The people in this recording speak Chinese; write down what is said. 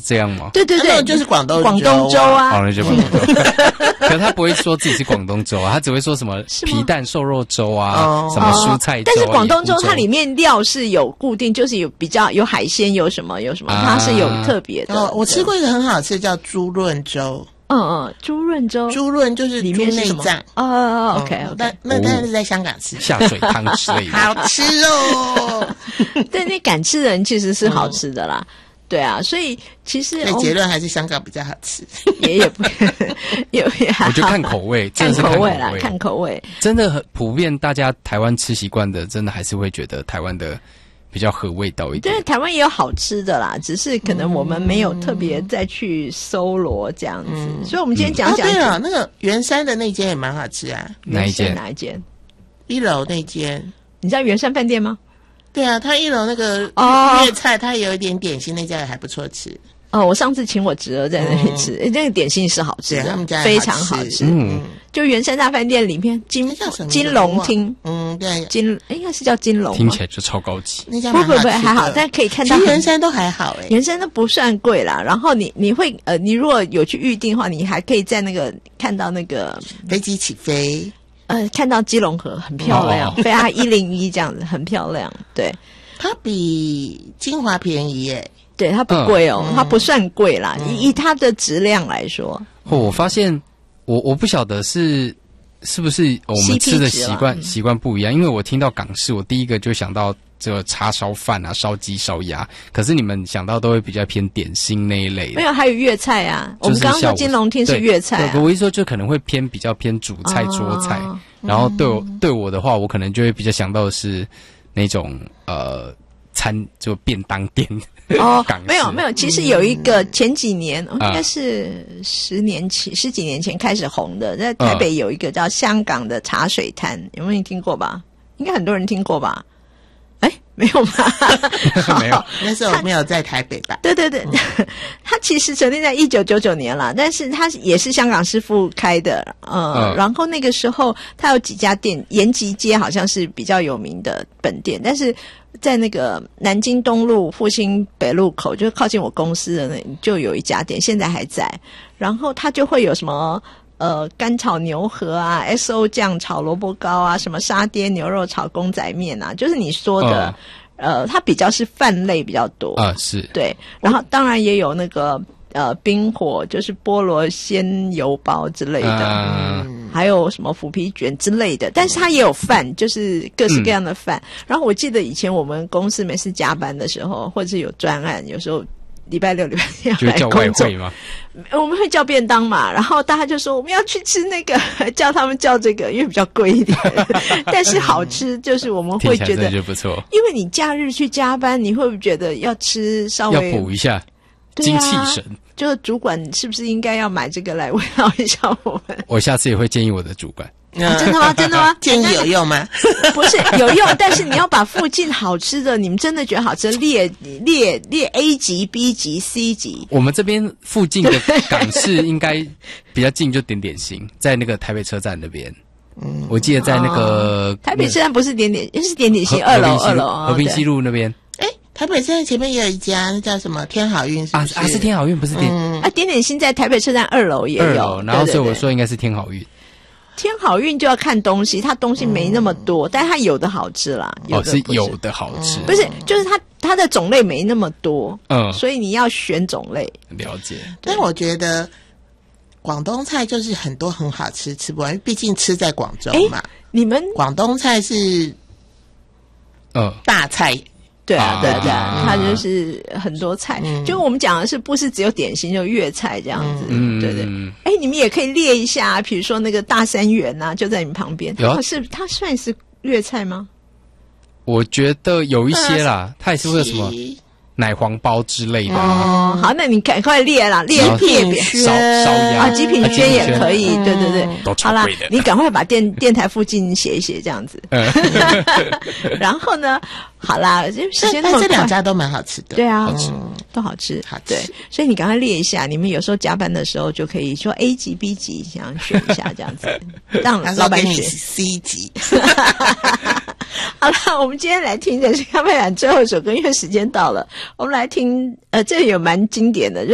这样吗？ 对对对， 就是广东粥啊。 好，那就广东粥。可是他不会说自己是广东粥啊，他只会说什么皮蛋瘦肉粥啊，什么蔬菜粥。 但是广东粥它里面料是有固定，就是有比较有海鲜，有什么，它是有特别的。 我吃过一个很好吃，叫猪润粥。 猪润粥， 猪润就是猪内脏。 OK， 那是在香港吃下水汤之类的， 好吃哦。 对，那敢吃的人其实是好吃的啦。对啊，所以其实结论还是香港比较好吃， 也不我就看口味，真的是看口味， 真的很普遍。大家台湾吃习惯的，真的还是会觉得台湾的比较合味道一点。 对，台湾也有好吃的啦，只是可能我们没有特别再去搜罗这样子。所以我们今天讲对了，那个圆山的那间也蛮好吃啊。 哪一间 ？1楼那间， 你知道圆山饭店吗？ 对啊，他1楼那个粤菜，他有一点点心，那家也还不错吃。 我上次请我侄儿在那里吃，那个点心是好吃的， 他们家非常好吃。就圆山大饭店里面金龙厅， 对， 应该是叫金龙， 听起来就超高级。 那家不还好，但可以看到圆山都还好圆山都不算贵啦。然后你会你如果有去预定的话，你还可以在那个看到那个飞机起飞。 看到基隆河很漂亮，飞101这样子很漂亮。对， 它比金华便宜耶。 对，它不贵哦，它不算贵啦，以它的质量来说。 我发现我不晓得是不是我们吃的习惯不一样，因为我听到港式，我第一个就想到这个叉烧饭啊、烧鸡、烧鸭，可是你们想到都会比较偏点心那一类的。 没有，还有粤菜啊。我们刚刚说金龙厅是粤菜我一说就可能会比较偏主菜、桌菜。然后对我的话，我可能就会比较想到的是那种餐就便当店。 没有，其实有一个前几年应该是十几年前开始红的，在台北有一个叫香港的茶水摊，有没有听过吧？应该很多人听过吧？没有吧？ 没有， 那时候没有在台北吧？ 对，它其实成立在1999年了，但是它也是香港师傅开的，然后那个时候它有几家店，延吉街好像是比较有名的本店，但是在那个南京东路复兴北路口，就是靠近我公司的那就有一家店，现在还在，然后它就会有什么干炒牛河啊 ，SO 酱炒萝卜糕啊，什么沙爹牛肉炒公仔面啊，就是你说的，它比较是饭类比较多是对，然后当然也有那个冰火，就是菠萝鲜油包之类的，还有什么腐皮卷之类的，但是它也有饭，就是各式各样的饭。然后我记得以前我们公司每次加班的时候，或者是有专案，有时候礼拜六、礼拜天要来工作，就叫外汇吗？我们会叫便当嘛，然后大家就说我们要去吃那个，叫他们叫这个，因为比较贵一点，但是好吃，就是我们会觉得就不错。 因为你假日去加班，你会不会觉得要吃稍微要补一下精气神？ 就是主管是不是应该要买这个来慰劳一下我们？ 我下次也会建议我的主管。 真的吗？真的吗？ 建议有用吗？ 不是有用，但是你要把附近好吃的，你们真的觉得好吃，列 A 级、B 级、C 级。 我们这边附近的港市应该比较近，就点心，在那个台北车站那边。我记得在那个台北车站不是点是点心2楼和平西路那边。 台北车站前面也有一家，那叫什么天好运是不是？ 是天好运，不是点心在台北车站2楼也有。 然后所以我说应该是天好运。 天好运就要看东西，它东西没那么多，但它有的好吃啦。 是有的好吃， 不是就是它的种类没那么多，所以你要选种类。 了解。 但我觉得广东菜就是很多很好吃，吃不完，毕竟吃在广州嘛。 你们广东菜是大菜。 对啊，它就是很多菜，就我们讲的是不是只有点心，就粤菜这样子，对。你们也可以列一下，比如说那个大三元啊，就在你们旁边，它算是粤菜吗？ 我觉得有一些啦，它也是会有什么奶黄包之类的。 好，那你赶快列啦，列烧鸭极品轩也可以，对， 都超贵的。 你赶快把电台附近写一写这样子。然后呢，好啦，时间那么快， 这两家都蛮好吃的。 对啊，都好吃。对，所以你赶快列一下，你们有时候加班的时候就可以说 A 级、B 级，想选一下这样子，让老板选 C 级。 好了，我们今天来听的是康佩兰最后一首歌，因为时间到了，我们来听这有蛮经典的。